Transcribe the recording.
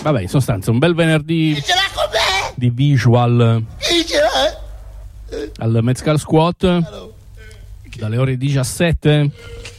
Vabbè, in sostanza, un bel venerdì Ce l'ha con me? di visual Chi ce l'ha? al Mezcal Squat dalle ore 17